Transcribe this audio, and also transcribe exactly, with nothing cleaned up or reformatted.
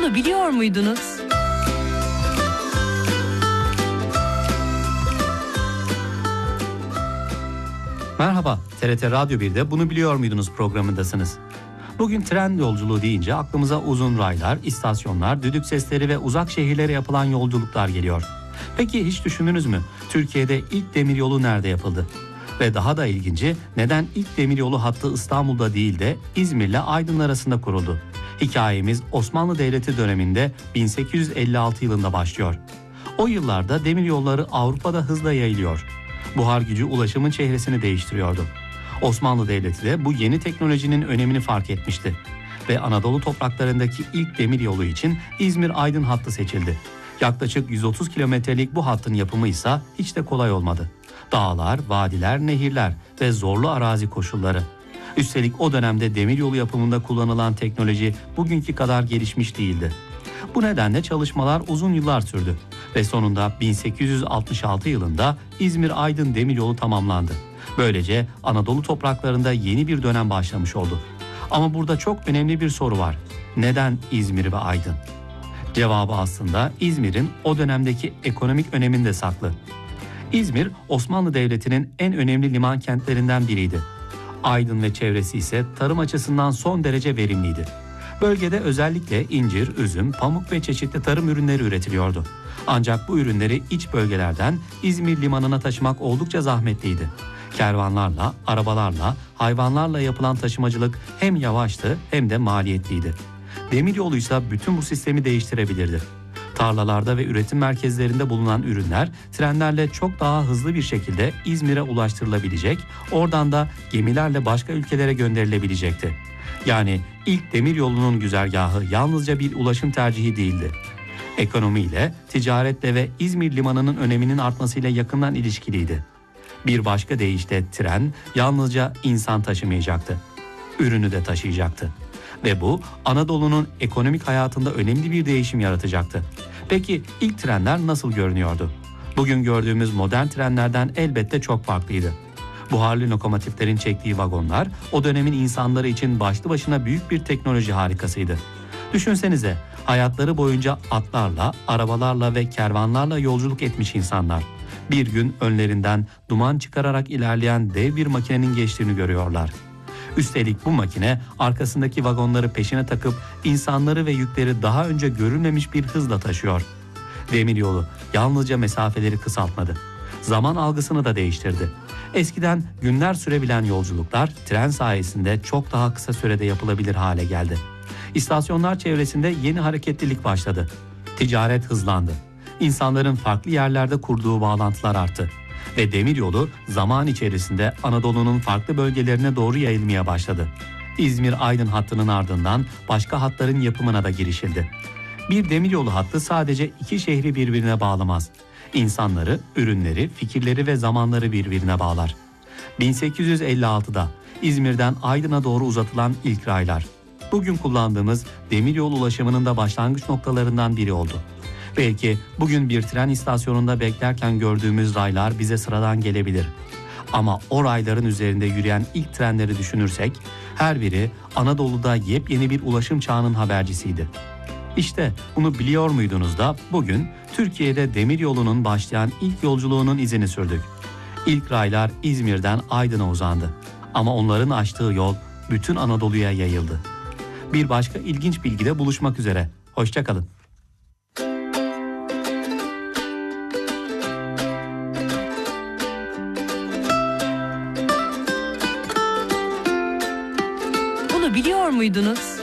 Bunu biliyor muydunuz? Merhaba, T R T Radyo bir'de Bunu Biliyor Muydunuz programındasınız. Bugün tren yolculuğu deyince aklımıza uzun raylar, istasyonlar, düdük sesleri ve uzak şehirlere yapılan yolculuklar geliyor. Peki hiç düşündünüz mü? Türkiye'de ilk demiryolu nerede yapıldı? Ve daha da ilginci, neden ilk demiryolu hattı İstanbul'da değil de İzmir'le Aydın arasında kuruldu? Hikayemiz Osmanlı Devleti döneminde bin sekiz yüz elli altı yılında başlıyor. O yıllarda demiryolları Avrupa'da hızla yayılıyor. Buhar gücü ulaşımın çehresini değiştiriyordu. Osmanlı Devleti de bu yeni teknolojinin önemini fark etmişti. Ve Anadolu topraklarındaki ilk demiryolu için İzmir-Aydın hattı seçildi. Yaklaşık yüz otuz kilometrelik bu hattın yapımı ise hiç de kolay olmadı. Dağlar, vadiler, nehirler ve zorlu arazi koşulları. Üstelik o dönemde demiryolu yapımında kullanılan teknoloji bugünkü kadar gelişmiş değildi. Bu nedenle çalışmalar uzun yıllar sürdü ve sonunda bin sekiz yüz altmış altı yılında İzmir-Aydın demiryolu tamamlandı. Böylece Anadolu topraklarında yeni bir dönem başlamış oldu. Ama burada çok önemli bir soru var. Neden İzmir ve Aydın? Cevabı aslında İzmir'in o dönemdeki ekonomik öneminde saklı. İzmir, Osmanlı Devleti'nin en önemli liman kentlerinden biriydi. Aydın ve çevresi ise tarım açısından son derece verimliydi. Bölgede özellikle incir, üzüm, pamuk ve çeşitli tarım ürünleri üretiliyordu. Ancak bu ürünleri iç bölgelerden İzmir limanına taşımak oldukça zahmetliydi. Kervanlarla, arabalarla, hayvanlarla yapılan taşımacılık hem yavaştı hem de maliyetliydi. Demiryolu ise bütün bu sistemi değiştirebilirdi. Tarlalarda ve üretim merkezlerinde bulunan ürünler trenlerle çok daha hızlı bir şekilde İzmir'e ulaştırılabilecek, oradan da gemilerle başka ülkelere gönderilebilecekti. Yani ilk demiryolunun güzergahı yalnızca bir ulaşım tercihi değildi. Ekonomiyle, ticaretle ve İzmir limanının öneminin artmasıyla yakından ilişkiliydi. Bir başka deyişle tren yalnızca insan taşımayacaktı. Ürünü de taşıyacaktı. Ve bu Anadolu'nun ekonomik hayatında önemli bir değişim yaratacaktı. Peki ilk trenler nasıl görünüyordu? Bugün gördüğümüz modern trenlerden elbette çok farklıydı. Buharlı lokomotiflerin çektiği vagonlar o dönemin insanları için başlı başına büyük bir teknoloji harikasıydı. Düşünsenize, hayatları boyunca atlarla, arabalarla ve kervanlarla yolculuk etmiş insanlar. Bir gün önlerinden duman çıkararak ilerleyen dev bir makinenin geçtiğini görüyorlar. Üstelik bu makine arkasındaki vagonları peşine takıp insanları ve yükleri daha önce görülmemiş bir hızla taşıyor. Demiryolu yalnızca mesafeleri kısaltmadı. Zaman algısını da değiştirdi. Eskiden günler sürebilen yolculuklar tren sayesinde çok daha kısa sürede yapılabilir hale geldi. İstasyonlar çevresinde yeni hareketlilik başladı. Ticaret hızlandı. İnsanların farklı yerlerde kurduğu bağlantılar arttı. Ve demiryolu zaman içerisinde Anadolu'nun farklı bölgelerine doğru yayılmaya başladı. İzmir-Aydın hattının ardından başka hatların yapımına da girişildi. Bir demiryolu hattı sadece iki şehri birbirine bağlamaz. İnsanları, ürünleri, fikirleri ve zamanları birbirine bağlar. bin sekiz yüz elli altıda İzmir'den Aydın'a doğru uzatılan ilk raylar, bugün kullandığımız demiryolu ulaşımının da başlangıç noktalarından biri oldu. Belki bugün bir tren istasyonunda beklerken gördüğümüz raylar bize sıradan gelebilir. Ama o rayların üzerinde yürüyen ilk trenleri düşünürsek, her biri Anadolu'da yepyeni bir ulaşım çağının habercisiydi. İşte bunu biliyor muydunuz da bugün Türkiye'de demiryolunun başlayan ilk yolculuğunun izini sürdük. İlk raylar İzmir'den Aydın'a uzandı. Ama onların açtığı yol bütün Anadolu'ya yayıldı. Bir başka ilginç bilgide buluşmak üzere. Hoşça kalın. Bunu biliyor muydunuz?